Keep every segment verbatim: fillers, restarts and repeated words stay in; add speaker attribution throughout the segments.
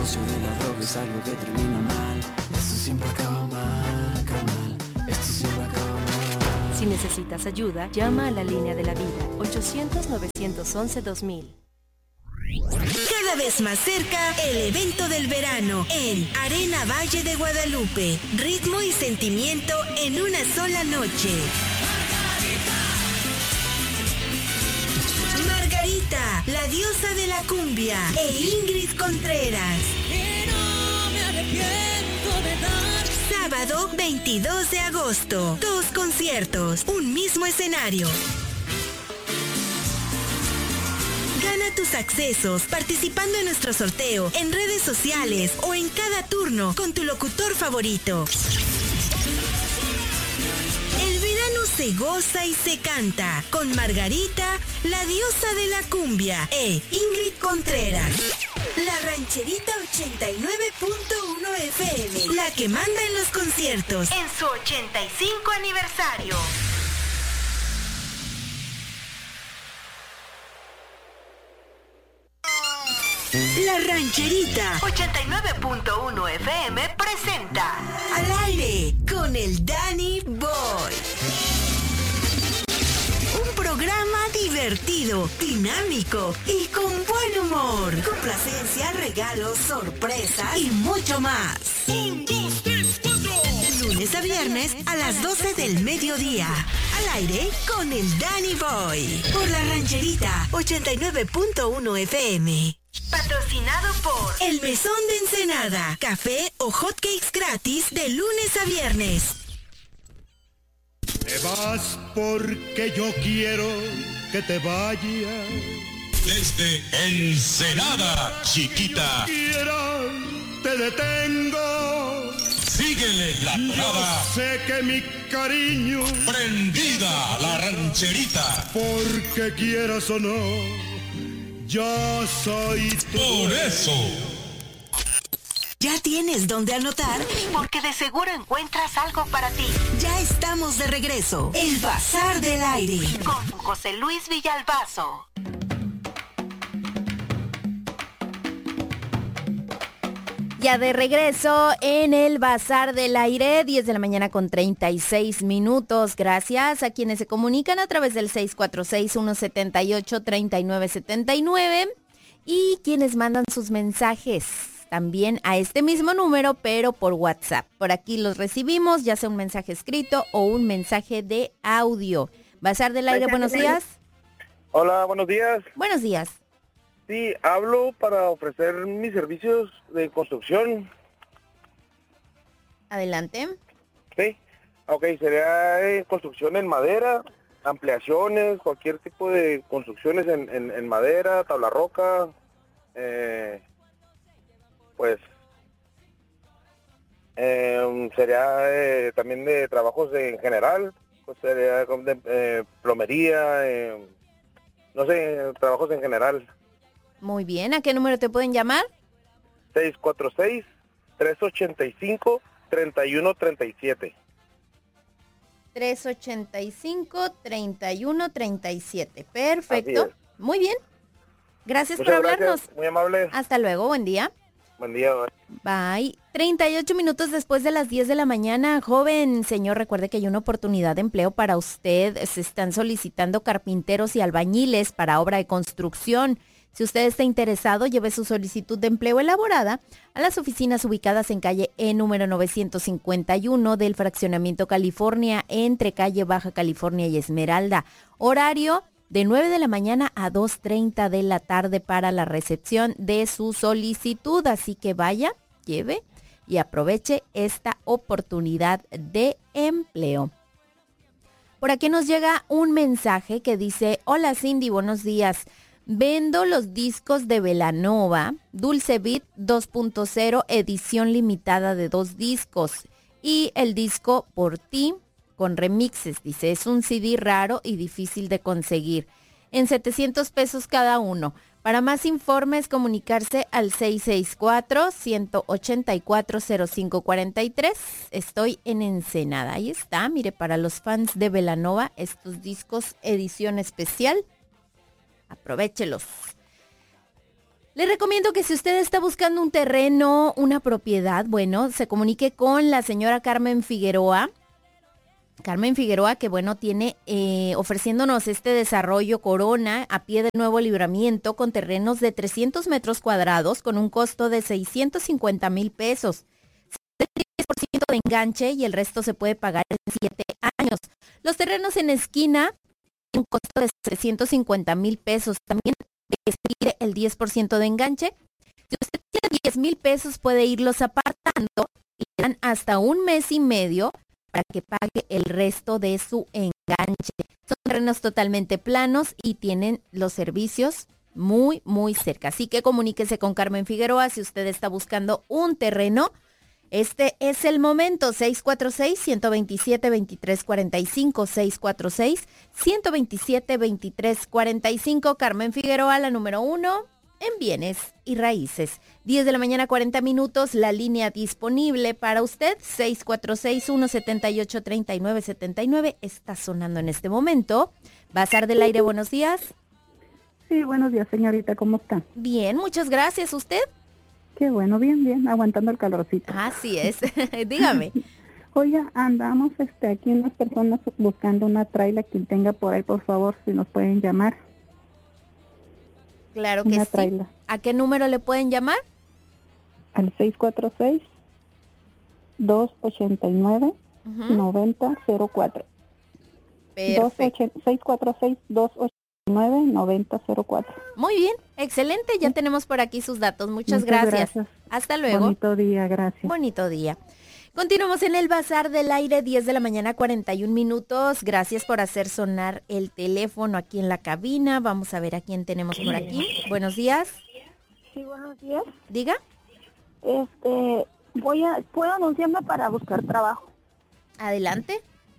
Speaker 1: negocio de la droga es algo que termina mal. Esto siempre acaba mal, carnal. Esto siempre acaba mal.
Speaker 2: Si necesitas ayuda, llama a la línea de la vida, ochocientos, novecientos once, dos mil.
Speaker 3: Cada vez más cerca, el evento del verano en Arena Valle de Guadalupe. Ritmo y sentimiento en una sola noche. Margarita, la diosa de la cumbia, e Ingrid Contreras.
Speaker 4: Y no me arrepiento de dar.
Speaker 3: Sábado veintidós de agosto. Dos conciertos, un mismo escenario. Gana tus accesos participando en nuestro sorteo en redes sociales o en cada turno con tu locutor favorito. El verano se goza y se canta con Margarita, la diosa de la cumbia, e Ingrid Contreras. La Rancherita ochenta y nueve punto uno F M, la que manda en los conciertos en su ochenta y cinco aniversario. La Rancherita ochenta y nueve punto uno F M presenta Al aire con el Danny Boy. Un programa divertido, dinámico y con buen humor. Complacencia, regalos, sorpresas y mucho más.
Speaker 4: Un, dos, tres, cuatro.
Speaker 3: Lunes a viernes a las doce del mediodía. Al aire con el Danny Boy. Por la Rancherita ochenta y nueve punto uno F M. Patrocinado por El Mesón de Ensenada. Café o hotcakes gratis de lunes a viernes.
Speaker 5: Te vas porque yo quiero que te vayas.
Speaker 6: Desde Ensenada, chiquita.
Speaker 5: Quiera, te detengo.
Speaker 6: Síguele la parada.
Speaker 5: Yo sé que mi cariño.
Speaker 6: Prendida la rancherita.
Speaker 5: Porque quieras o no, yo soy tu.
Speaker 6: Por eso.
Speaker 3: ¿Ya tienes dónde anotar? Porque de seguro encuentras algo para ti. Ya estamos de regreso. El Bazar del Aire. Con José Luis Villalbazo.
Speaker 2: Ya de regreso en el Bazar del Aire, diez de la mañana con treinta y seis minutos. Gracias a quienes se comunican a través del seis cuatro seis, uno siete ocho, tres nueve siete nueve y quienes mandan sus mensajes también a este mismo número, pero por WhatsApp. Por aquí los recibimos, ya sea un mensaje escrito o un mensaje de audio. Bazar del Aire, buenos días.
Speaker 7: Hola, buenos días.
Speaker 2: Buenos días.
Speaker 7: Sí, hablo para ofrecer mis servicios de construcción.
Speaker 2: Adelante.
Speaker 7: Sí, ok, sería eh, construcción en madera, ampliaciones, cualquier tipo de construcciones en, en, en madera, tabla roca, eh, pues eh, sería eh, también de trabajos de, en general, pues sería de eh, plomería, eh, no sé, trabajos en general.
Speaker 2: Muy bien, ¿a qué número te pueden llamar?
Speaker 7: seis cuatro seis, tres ocho cinco, tres uno tres siete.
Speaker 2: tres ochenta y cinco, treinta y uno treinta y siete. Perfecto. Muy bien. Gracias
Speaker 7: Muchas
Speaker 2: por hablarnos.
Speaker 7: Gracias. Muy amable.
Speaker 2: Hasta luego. Buen día.
Speaker 7: Buen día.
Speaker 2: Bye. treinta y ocho minutos después de las diez de la mañana. Joven señor, recuerde que hay una oportunidad de empleo para usted. Se están solicitando carpinteros y albañiles para obra de construcción. Si usted está interesado, lleve su solicitud de empleo elaborada a las oficinas ubicadas en calle E número novecientos cincuenta y uno del Fraccionamiento California, entre calle Baja California y Esmeralda. Horario de nueve de la mañana a dos treinta de la tarde para la recepción de su solicitud. Así que vaya, lleve y aproveche esta oportunidad de empleo. Por aquí nos llega un mensaje que dice: hola Cindy, buenos días. Vendo los discos de Belanova, Dulce Beat dos punto cero, edición limitada de dos discos. Y el disco Por Ti, con remixes, dice, es un C D raro y difícil de conseguir. En setecientos pesos cada uno. Para más informes, comunicarse al seis seis cuatro, uno ocho cuatro, cero cinco cuatro tres. Estoy en Ensenada. Ahí está, mire, para los fans de Belanova, estos discos edición especial. Aprovéchelos. Le recomiendo que si usted está buscando un terreno, una propiedad, bueno, se comunique con la señora Carmen Figueroa. Carmen Figueroa, que bueno, tiene eh, ofreciéndonos este desarrollo Corona a pie del Nuevo Libramiento con terrenos de trescientos metros cuadrados con un costo de seiscientos cincuenta mil pesos. diez por ciento de enganche y el resto se puede pagar en siete años. Los terrenos en esquina, un costo de trescientos cincuenta mil pesos. También expide el diez por ciento de enganche. Si usted tiene diez mil pesos, puede irlos apartando y le dan hasta un mes y medio para que pague el resto de su enganche. Son terrenos totalmente planos y tienen los servicios muy, muy cerca. Así que comuníquese con Carmen Figueroa si usted está buscando un terreno. Este es el momento. seis cuatro seis, uno dos siete, dos tres cuatro cinco, seis cuatro seis, uno dos siete, dos tres cuatro cinco. Carmen Figueroa, la número uno en bienes y raíces. diez de la mañana, cuarenta minutos, la línea disponible para usted, seis cuatro seis, uno siete ocho, tres nueve siete nueve, está sonando en este momento. Bazar del Aire, buenos días.
Speaker 8: Sí, buenos días, señorita, ¿cómo está?
Speaker 2: Bien, muchas gracias, ¿usted?
Speaker 8: Qué bueno, bien, bien, aguantando el calorcito.
Speaker 2: Así es, dígame.
Speaker 8: Oiga, andamos este, aquí unas personas buscando una traila, quien tenga por ahí, por favor, si nos pueden llamar.
Speaker 2: Claro que
Speaker 8: una
Speaker 2: sí.
Speaker 8: Traila.
Speaker 2: ¿A qué número le pueden llamar?
Speaker 8: Al seis cuatro seis, dos ocho nueve, nueve cero cero cuatro.
Speaker 2: Perfecto.
Speaker 8: seis cuatro seis, dos ocho nueve, nueve cero cero cuatro.
Speaker 2: Muy bien, excelente, ya ¿Sí? tenemos por aquí sus datos. Muchas,
Speaker 8: Muchas
Speaker 2: gracias.
Speaker 8: gracias.
Speaker 2: Hasta luego.
Speaker 8: Bonito día, gracias.
Speaker 2: Bonito día. Continuamos en el Bazar del Aire, diez de la mañana, cuarenta y un minutos. Gracias por hacer sonar el teléfono aquí en la cabina. Vamos a ver a quién tenemos por aquí. Buenos días.
Speaker 9: Sí, buenos días.
Speaker 2: Diga.
Speaker 9: Este, voy a, ¿puedo anunciarme para buscar trabajo?
Speaker 2: Adelante.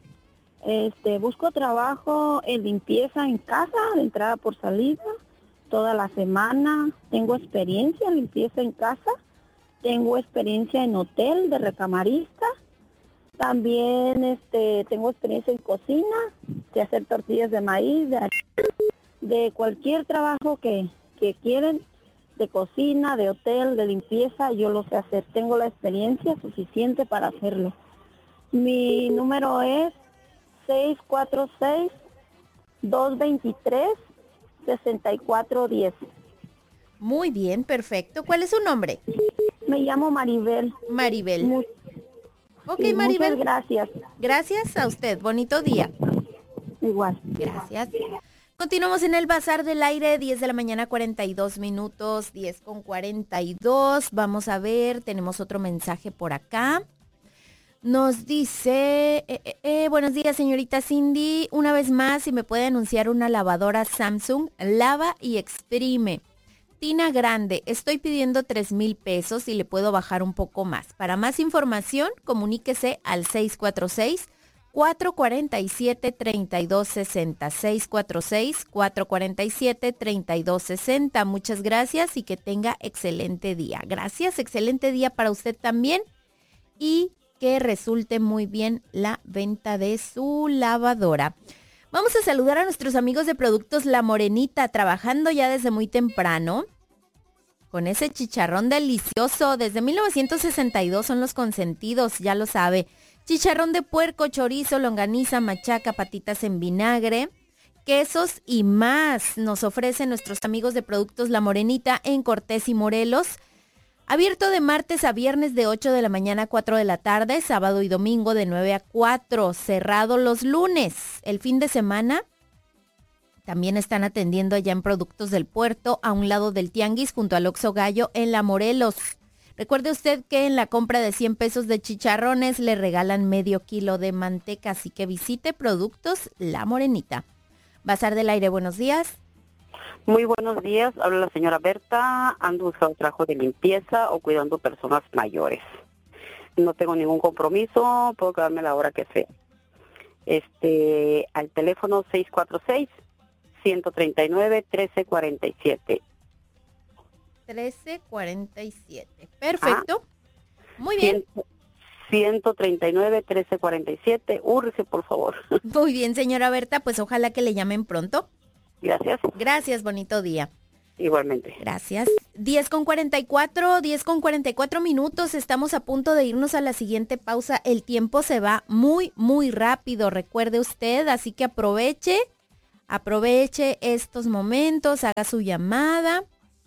Speaker 9: Este, busco trabajo en limpieza en casa, de entrada por salida, toda la semana. Tengo experiencia en limpieza en casa. Tengo experiencia en hotel de recamarista. También este, tengo experiencia en cocina, de hacer tortillas de maíz, de, de cualquier trabajo que, que quieren, de cocina, de hotel, de limpieza, yo lo sé hacer. Tengo la experiencia suficiente para hacerlo. Mi número es seis cuatro seis, dos dos tres, seis cuatro uno cero.
Speaker 2: Muy bien, perfecto. ¿Cuál es su nombre?
Speaker 9: Me llamo Maribel.
Speaker 2: Maribel.
Speaker 9: Muy,
Speaker 2: ok,
Speaker 9: sí,
Speaker 2: Maribel.
Speaker 9: Muchas gracias.
Speaker 2: Gracias a usted. Bonito día.
Speaker 9: Igual.
Speaker 2: Gracias. Continuamos en el Bazar del Aire, diez de la mañana, cuarenta y dos minutos, diez con cuarenta y dos. Vamos a ver, tenemos otro mensaje por acá. Nos dice, eh, eh, eh, buenos días, señorita Cindy. Una vez más, si me puede anunciar una lavadora Samsung, lava y exprime. Tina grande, estoy pidiendo tres mil pesos y le puedo bajar un poco más. Para más información, comuníquese al seis cuatro seis, cuatro cuatro siete, tres dos seis cero. seis cuatro seis, cuatro cuatro siete, tres dos seis cero. Muchas gracias y que tenga excelente día. Gracias, excelente día para usted también. Y que resulte muy bien la venta de su lavadora. Vamos a saludar a nuestros amigos de Productos La Morenita, trabajando ya desde muy temprano con ese chicharrón delicioso. Desde mil novecientos sesenta y dos son los consentidos, ya lo sabe. Chicharrón de puerco, chorizo, longaniza, machaca, patitas en vinagre, quesos y más. Nos ofrecen nuestros amigos de Productos La Morenita en Cortés y Morelos. Abierto de martes a viernes de ocho de la mañana a cuatro de la tarde, sábado y domingo de nueve a cuatro, cerrado los lunes. El fin de semana también están atendiendo allá en Productos del Puerto, a un lado del Tianguis, junto al Oxxo Gallo en La Morelos. Recuerde usted que en la compra de cien pesos de chicharrones le regalan medio kilo de manteca, así que visite Productos La Morenita. Bazar del Aire, buenos días.
Speaker 10: Muy buenos días, habla la señora Berta, ando buscando trabajo de limpieza o cuidando personas mayores. No tengo ningún compromiso, puedo quedarme la hora que sea. Este, al teléfono seis cuatro seis, uno tres nueve, uno tres cuatro siete.
Speaker 2: trece cuarenta y siete, perfecto. Ah, muy bien.
Speaker 10: ciento treinta y nueve, trece cuarenta y siete, úrgese por favor.
Speaker 2: Muy bien, señora Berta, pues ojalá que le llamen pronto.
Speaker 10: Gracias.
Speaker 2: Gracias, bonito día.
Speaker 10: Igualmente.
Speaker 2: Gracias. diez con cuarenta y cuatro, diez con cuarenta y cuatro minutos. Estamos a punto de irnos a la siguiente pausa. El tiempo se va muy, muy rápido, recuerde usted, así que aproveche, aproveche estos momentos, haga su llamada.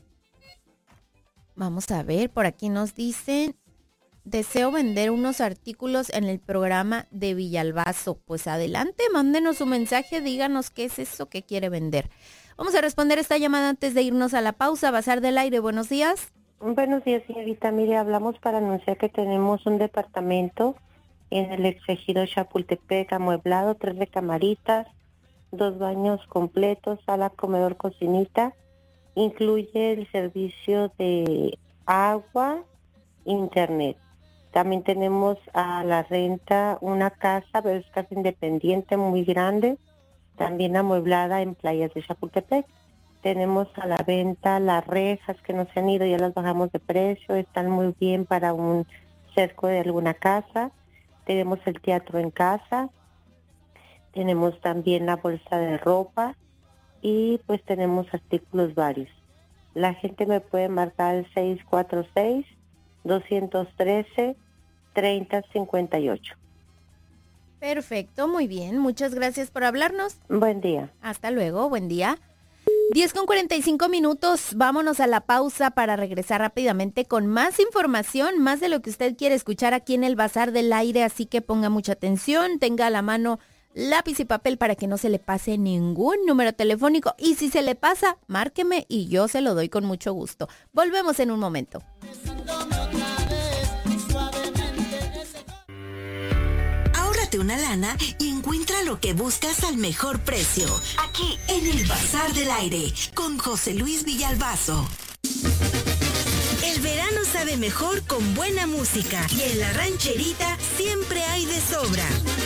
Speaker 2: Vamos a ver, por aquí nos dicen, deseo vender unos artículos en el programa de Villalbazo. Pues adelante, mándenos su mensaje, díganos qué es eso que quiere vender. Vamos a responder esta llamada antes de irnos a la pausa. Bazar del Aire, buenos días.
Speaker 11: Buenos días, señorita. Mire, hablamos para anunciar que tenemos un departamento en el exegido Chapultepec, amueblado, tres recamaritas, dos baños completos, sala, comedor, cocinita. Incluye el servicio de agua, internet. También tenemos a la renta una casa, pero es casa independiente, muy grande, también amueblada en playas de Chapultepec. Tenemos a la venta las rejas que no se han ido, ya las bajamos de precio, están muy bien para un cerco de alguna casa. Tenemos el teatro en casa, tenemos también la bolsa de ropa y pues tenemos artículos varios. La gente me puede marcar el seis cuatro seis, dos uno tres, tres cero cinco ocho.
Speaker 2: Perfecto, muy bien. Muchas gracias por hablarnos.
Speaker 11: Buen día.
Speaker 2: Hasta luego, buen día. diez con cuarenta y cinco minutos. Vámonos a la pausa para regresar rápidamente con más información, más de lo que usted quiere escuchar aquí en el Bazar del Aire. Así que ponga mucha atención, tenga a la mano lápiz y papel para que no se le pase ningún número telefónico. Y si se le pasa, márqueme y yo se lo doy con mucho gusto. Volvemos en un momento.
Speaker 3: Una lana y encuentra lo que buscas al mejor precio. Aquí en el Bazar del Aire con José Luis Villalbazo. El verano sabe mejor con buena música y en la rancherita siempre hay de sobra.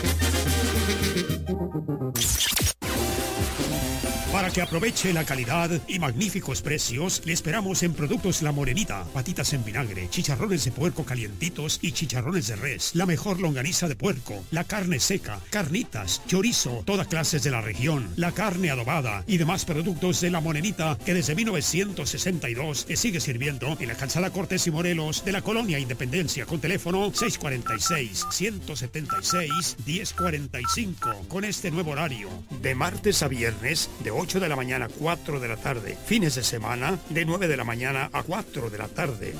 Speaker 5: Para que aproveche la calidad y magníficos precios, le esperamos en Productos La Morenita, patitas en vinagre, chicharrones de puerco calientitos y chicharrones de res, la mejor longaniza de puerco, la carne seca, carnitas, chorizo, todas clases de la región, la carne adobada y demás productos de La Morenita que desde mil novecientos sesenta y dos le sigue sirviendo en la calzada Cortés y Morelos de la Colonia Independencia con teléfono seis cuatro seis, uno siete seis, uno cero cuatro cinco con este nuevo horario de martes a viernes de ocho de la mañana a cuatro de la tarde. Fines de semana de nueve de la mañana a cuatro de la tarde.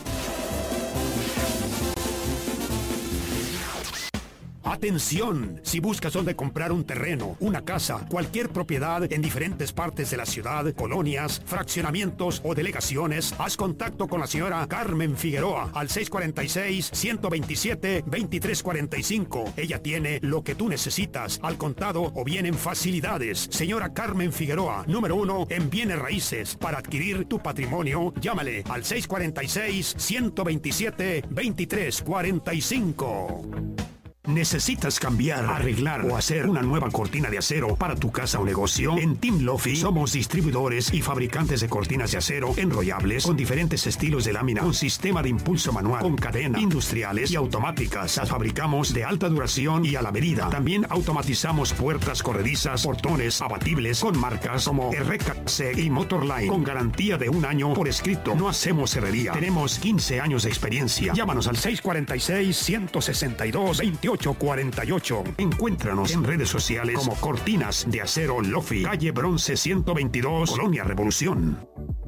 Speaker 5: Atención, si buscas dónde comprar un terreno, una casa, cualquier propiedad en diferentes partes de la ciudad, colonias, fraccionamientos o delegaciones, haz contacto con la señora Carmen Figueroa al seis cuatro seis, uno dos siete, dos tres cuatro cinco. Ella tiene lo que tú necesitas, al contado o bien en facilidades. Señora Carmen Figueroa, número uno en bienes raíces. Para adquirir tu patrimonio, llámale al seis cuatro seis, uno dos siete, dos tres cuatro cinco. ¿Necesitas cambiar, arreglar o hacer una nueva cortina de acero para tu casa o negocio? En Team Lofi somos distribuidores y fabricantes de cortinas de acero enrollables con diferentes estilos de lámina, con sistema de impulso manual, con cadena, industriales y automáticas. Las fabricamos de alta duración y a la medida. También automatizamos puertas corredizas, portones abatibles con marcas como R K C y Motorline con garantía de un año por escrito. No hacemos herrería. Tenemos quince años de experiencia. Llámanos al seis cuatro seis, uno seis dos, veintiocho cuarenta y ocho. Encuéntranos en redes sociales como Cortinas de Acero Lofi, calle Bronce ciento veintidós, Colonia Revolución.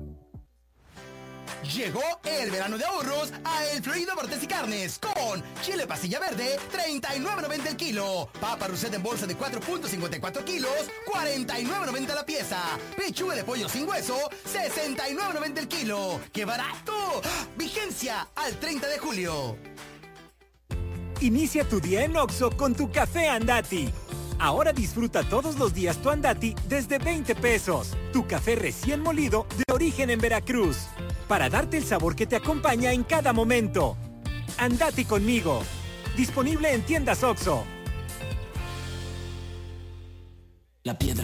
Speaker 12: Llegó el verano de ahorros a El Florido Cortes y Carnes con chile pasilla verde, treinta y nueve noventa el kilo. Papa Rousset en bolsa de cuatro punto cincuenta y cuatro kilos, cuarenta y nueve noventa la pieza. Pechuga de pollo sin hueso, sesenta y nueve noventa el kilo. ¡Qué barato! Vigencia al treinta de julio.
Speaker 13: Inicia tu día en Oxxo con tu café Andati. Ahora disfruta todos los días tu Andati desde veinte pesos. Tu café recién molido de origen en Veracruz. Para darte el sabor que te acompaña en cada momento. Andati conmigo. Disponible en tiendas Oxxo.
Speaker 1: La piedra